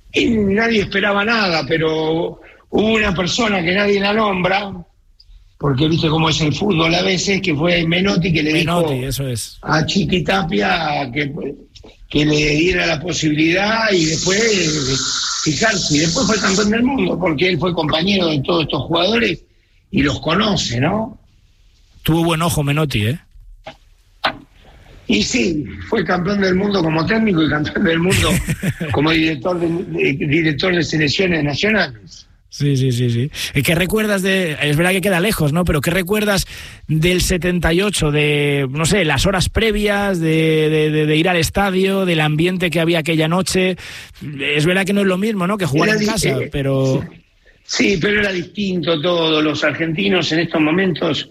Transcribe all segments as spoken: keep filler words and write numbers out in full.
Y nadie esperaba nada, pero hubo una persona que nadie la nombra, porque viste cómo es el fútbol a veces, que fue Menotti, que le Menotti, dijo eso es. a Chiqui Tapia que, que le diera la posibilidad y después fijarse. Y después fue campeón del mundo, porque él fue compañero de todos estos jugadores y los conoce, ¿no? Tuvo buen ojo Menotti, ¿eh? Y sí, fue campeón del mundo como técnico y campeón del mundo como director de, de, director de selecciones nacionales. Sí, sí, sí, sí. ¿Qué recuerdas de...? Es verdad que queda lejos, ¿no? Pero ¿qué recuerdas del setenta y ocho? De, no sé, las horas previas, de, de, de, de ir al estadio, del ambiente que había aquella noche. Es verdad que no es lo mismo, ¿no? Que jugar era en casa, eh, pero... Sí, pero era distinto todo. Los argentinos en estos momentos...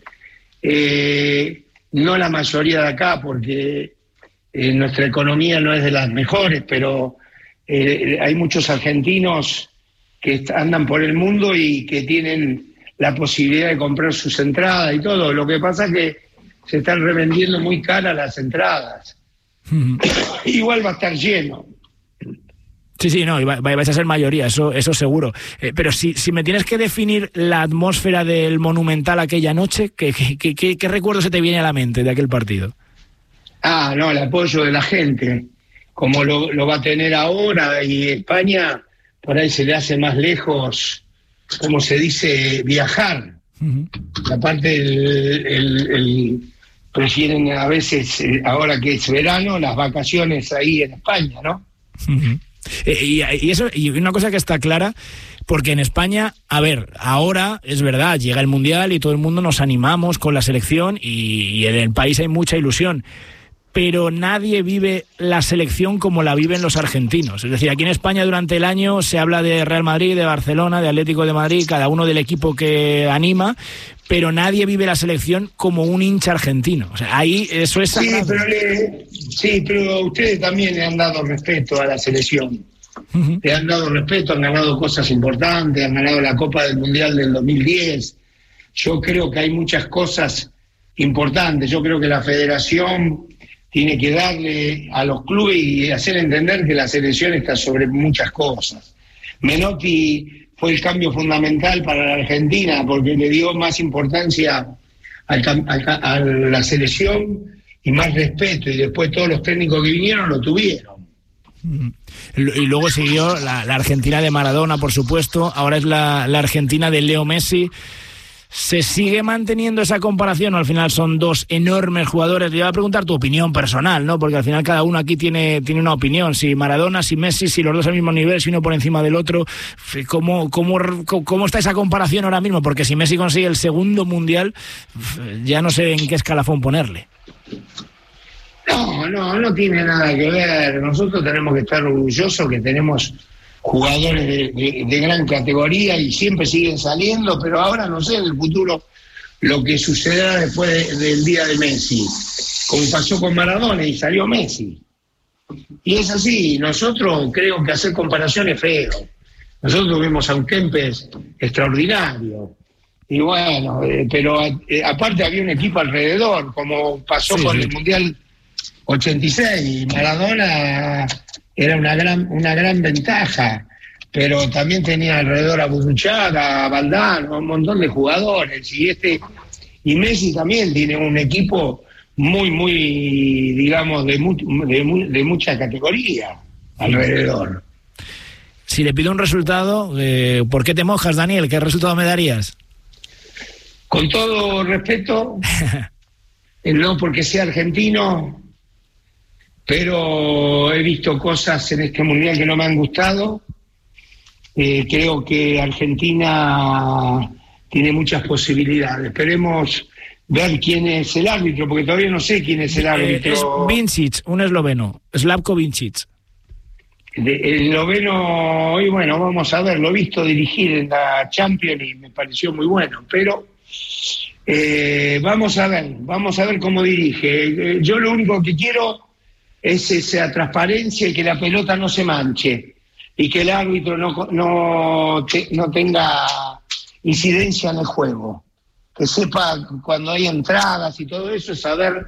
Eh, no la mayoría de acá, porque eh, nuestra economía no es de las mejores, pero eh, hay muchos argentinos que andan por el mundo y que tienen la posibilidad de comprar sus entradas y todo. Lo que pasa es que se están revendiendo muy caras las entradas. Mm. Igual va a estar lleno. Sí, sí, no, vais a ser mayoría, eso eso seguro. Eh, pero si, si me tienes que definir la atmósfera del Monumental aquella noche, ¿qué, qué, qué, qué recuerdo se te viene a la mente de aquel partido? Ah, no, el apoyo de la gente, como lo, lo va a tener ahora, y España por ahí se le hace más lejos, como se dice, viajar. Uh-huh. Aparte, el, el, el, prefieren a veces, ahora que es verano, las vacaciones ahí en España, ¿no? Uh-huh. Y, y eso, y una cosa que está clara, porque en España, a ver, ahora es verdad, llega el Mundial y todo el mundo nos animamos con la selección y, y en el país hay mucha ilusión, pero nadie vive la selección como la viven los argentinos. Es decir, aquí en España durante el año se habla de Real Madrid, de Barcelona, de Atlético de Madrid, cada uno del equipo que anima, pero nadie vive la selección como un hincha argentino. O sea, ahí eso es sagrado. Sí, pero, le, sí, pero ustedes también le han dado respeto a la selección. Uh-huh. Le han dado respeto, han ganado cosas importantes, han ganado la Copa del Mundial del dos mil diez. Yo creo que hay muchas cosas importantes. Yo creo que la federación tiene que darle a los clubes y hacer entender que la selección está sobre muchas cosas. Menotti fue el cambio fundamental para la Argentina porque le dio más importancia al, al, a la selección y más respeto, y después todos los técnicos que vinieron lo tuvieron. Y luego siguió la, la Argentina de Maradona, por supuesto, ahora es la, la Argentina de Leo Messi. ¿Se sigue manteniendo esa comparación? Al final son dos enormes jugadores. Te iba a preguntar tu opinión personal, ¿no? Porque al final cada uno aquí tiene, tiene una opinión. Si Maradona, si Messi, si los dos al mismo nivel, si uno por encima del otro. ¿Cómo, cómo, cómo está esa comparación ahora mismo? Porque si Messi consigue el segundo mundial, ya no sé en qué escalafón ponerle. No, no, no tiene nada que ver. Nosotros tenemos que estar orgullosos que tenemos jugadores de, de, de gran categoría y siempre siguen saliendo, pero ahora no sé en el futuro lo que sucederá después de, del día de Messi, como pasó con Maradona y salió Messi. Y es así, nosotros creo que hacer comparaciones es feo. Nosotros tuvimos a un Kempes extraordinario, y bueno, eh, pero eh, aparte había un equipo alrededor, como pasó sí, con sí. el Mundial ochenta y seis, Maradona era una gran una gran ventaja, pero también tenía alrededor a Burruchaga, a Valdano, un montón de jugadores, y este y Messi también tiene un equipo muy, muy, digamos, de, mu, de, mu, de mucha categoría alrededor. Si le pido un resultado, eh, ¿por qué te mojas, Daniel? ¿Qué resultado me darías? Con todo respeto, no porque sea argentino, pero he visto cosas en este mundial que no me han gustado. Eh, creo que Argentina tiene muchas posibilidades. Esperemos ver quién es el árbitro, porque todavía no sé quién es el árbitro. Eh, es Vincic, un esloveno, Slavko Vincic. De, el esloveno, y bueno, vamos a ver, lo he visto dirigir en la Champions y me pareció muy bueno, pero eh, vamos a ver, vamos a ver cómo dirige. Eh, yo lo único que quiero es esa transparencia y que la pelota no se manche y que el árbitro no, no, te, no tenga incidencia en el juego, que sepa cuando hay entradas y todo eso, saber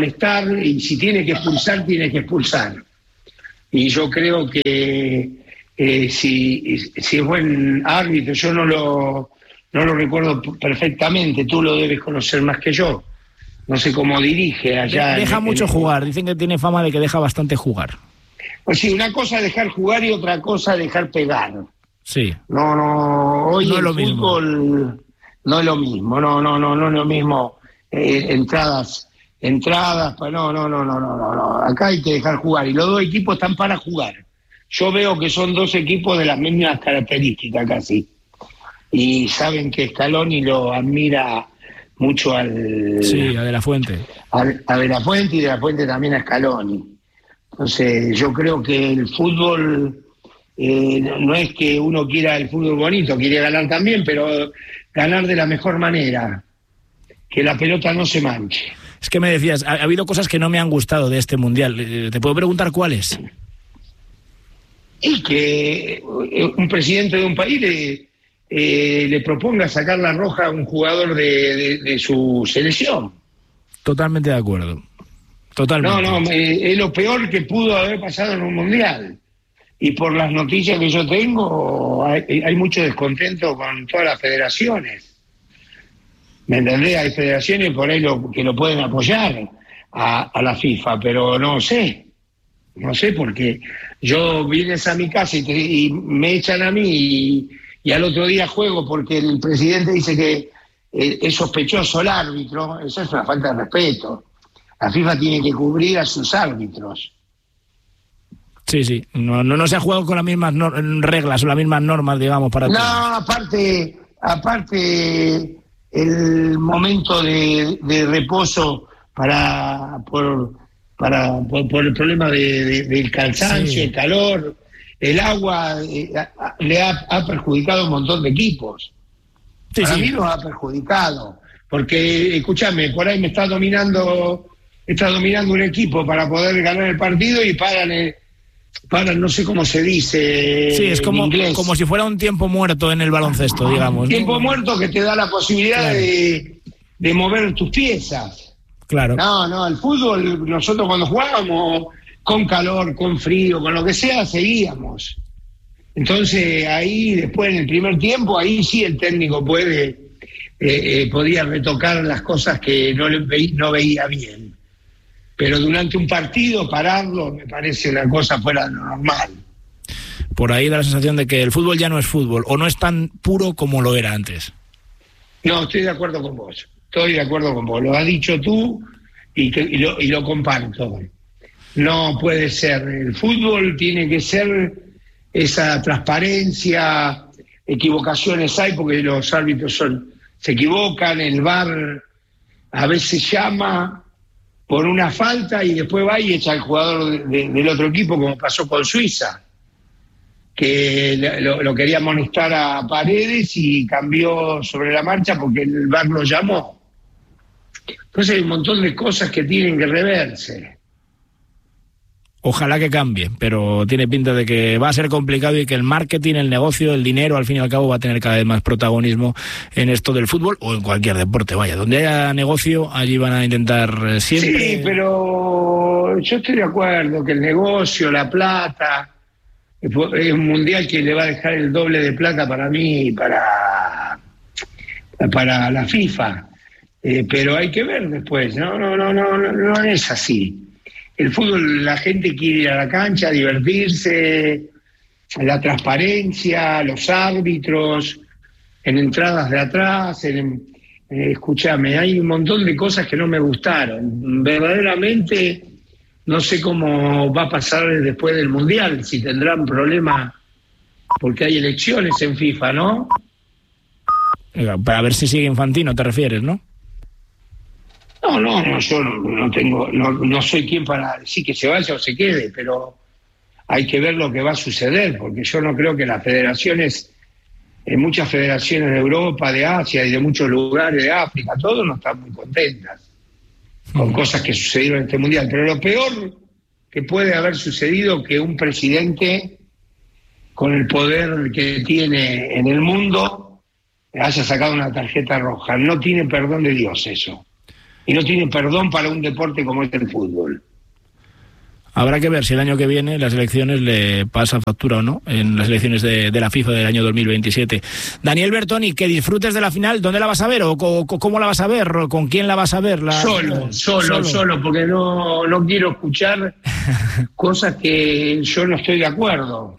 amonestar, y si tiene que expulsar, tiene que expulsar. Y yo creo que, eh, si, si es buen árbitro, yo no lo, no lo recuerdo perfectamente, tú lo debes conocer más que yo. No sé cómo dirige allá. Deja en, mucho en, jugar, dicen que tiene fama de que deja bastante jugar. Pues sí, una cosa es dejar jugar y otra cosa es dejar pegar. Sí. No, no, hoy no el es lo fútbol mismo. no es lo mismo, no, no, no, no es lo mismo. Eh, entradas, entradas, no, no, no, no, no, no, no. Acá hay que dejar jugar y los dos equipos están para jugar. Yo veo que son dos equipos de las mismas características casi. Y saben que Scaloni lo admira mucho al... Sí, a De La Fuente. A, a De La Fuente y De La Fuente también a Scaloni. Entonces yo creo que el fútbol eh, no es que uno quiera el fútbol bonito, quiere ganar también, pero ganar de la mejor manera, que la pelota no se manche. Es que me decías, ha, ha habido cosas que no me han gustado de este Mundial. ¿Te puedo preguntar cuáles? Es que un presidente de un país le, eh, le proponga sacar la roja a un jugador de, de, de su selección. Totalmente de acuerdo. Totalmente. No, no, eh, es lo peor que pudo haber pasado en un mundial. Y por las noticias que yo tengo, hay, hay mucho descontento con todas las federaciones. ¿Me entendés? Hay federaciones por ahí lo, que lo pueden apoyar a, a la FIFA, pero no sé. No sé, porque yo vienes a mi casa y, te, y me echan a mí y, y al otro día juego porque el presidente dice que eh, es sospechoso el árbitro. Eso es una falta de respeto. La FIFA tiene que cubrir a sus árbitros. Sí, sí. No, no, no se ha jugado con las mismas no, reglas o las mismas normas, digamos, para No, todos. aparte, aparte el momento de, de reposo para por, para por, por el problema de, de, del cansancio, sí. El calor, el agua, eh, a, le ha, ha perjudicado a un montón de equipos. Sí, para sí. mí nos ha perjudicado. Porque, escúchame, por ahí me está dominando... está dominando un equipo para poder ganar el partido y paran, el, paran no sé cómo se dice. Sí, es como, en inglés. como si fuera un tiempo muerto en el baloncesto, digamos. Tiempo ¿no? muerto que te da la posibilidad claro. de, de mover tus piezas. Claro. No, no, el fútbol, nosotros cuando jugábamos con calor, con frío, con lo que sea, seguíamos. Entonces ahí, después en el primer tiempo, ahí sí el técnico puede, eh, eh, podía retocar las cosas que no, le ve, no veía bien. Pero durante un partido pararlo me parece una cosa fuera de lo normal. Por ahí da la sensación de que el fútbol ya no es fútbol, o no es tan puro como lo era antes. No, estoy de acuerdo con vos, estoy de acuerdo con vos, lo has dicho tú y, que, y, lo, y lo comparto. No puede ser, el fútbol tiene que ser esa transparencia, equivocaciones hay porque los árbitros son, se equivocan, el V A R a veces llama por una falta y después va y echa al jugador de, de, del otro equipo, como pasó con Suiza, que lo, lo quería amonestar a Paredes y cambió sobre la marcha porque el V A R lo llamó. Entonces hay un montón de cosas que tienen que reverse. Ojalá que cambie, pero tiene pinta de que va a ser complicado y que el marketing, el negocio, el dinero, al fin y al cabo va a tener cada vez más protagonismo en esto del fútbol o en cualquier deporte. Vaya, donde haya negocio, allí van a intentar siempre... Sí, pero yo estoy de acuerdo que el negocio, la plata, es un mundial que le va a dejar el doble de plata para mí y para, para la FIFA. Eh, pero hay que ver después, no, no, no, no, no, no es así. El fútbol, la gente quiere ir a la cancha, divertirse, la transparencia, los árbitros, en entradas de atrás, en, eh, escúchame, hay un montón de cosas que no me gustaron. Verdaderamente no sé cómo va a pasar después del Mundial, si tendrán problemas, porque hay elecciones en FIFA, ¿no? Para ver si sigue Infantino, te refieres, ¿no? No, no, no, yo no, no tengo, no, no soy quien para decir que se vaya o se quede, pero hay que ver lo que va a suceder, porque yo no creo que las federaciones, en muchas federaciones de Europa, de Asia y de muchos lugares de África, todos no están muy contentas con cosas que sucedieron en este mundial. Pero lo peor que puede haber sucedido que un presidente con el poder que tiene en el mundo haya sacado una tarjeta roja. No tiene perdón de Dios eso. Y no tiene perdón para un deporte como es el fútbol. Habrá que ver si el año que viene las elecciones le pasa factura o no, en las elecciones de, de la FIFA del año dos mil veintisiete. Daniel Bertoni, que disfrutes de la final. ¿Dónde la vas a ver? ¿O, o cómo la vas a ver? ¿Con quién la vas a ver? La... Solo, solo, solo, solo, porque no, no quiero escuchar cosas que yo no estoy de acuerdo.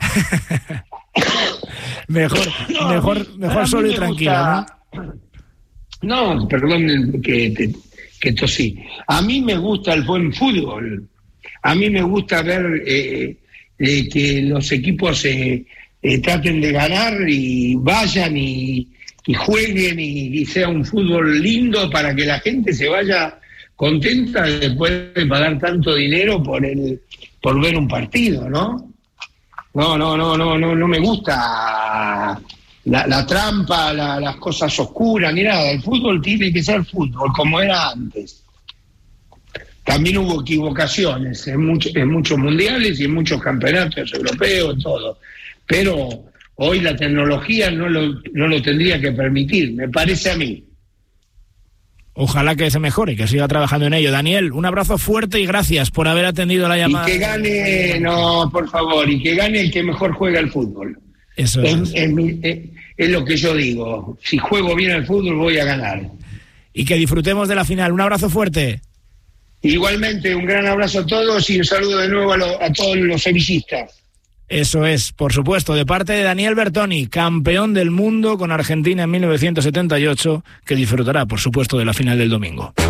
mejor, no, mejor, mejor solo y tranquilo, gusta... ¿no? No, perdón que, que, que tosí. A mí me gusta el buen fútbol. A mí me gusta ver eh, eh, que los equipos eh, eh, traten de ganar y vayan y, y jueguen y, y sea un fútbol lindo para que la gente se vaya contenta después de pagar tanto dinero por el por ver un partido, ¿no? No, no, no, no, no, no me gusta la, la trampa, la, las cosas oscuras, ni nada. El fútbol tiene que ser fútbol, como era antes. También hubo equivocaciones en, mucho, en muchos mundiales y en muchos campeonatos europeos, todo. Pero hoy la tecnología no lo, no lo tendría que permitir, me parece a mí. Ojalá que se mejore y que siga trabajando en ello. Daniel, un abrazo fuerte y gracias por haber atendido la llamada. Y que gane, no, por favor, y que gane el que mejor juega al fútbol. Eso es. Es, es, es, es lo que yo digo. Si juego bien al fútbol, voy a ganar. Y que disfrutemos de la final. Un abrazo fuerte. Igualmente, un gran abrazo a todos y un saludo de nuevo a, lo, a todos los sevillistas. Eso es, por supuesto, de parte de Daniel Bertoni, campeón del mundo con Argentina en mil novecientos setenta y ocho, que disfrutará, por supuesto, de la final del domingo.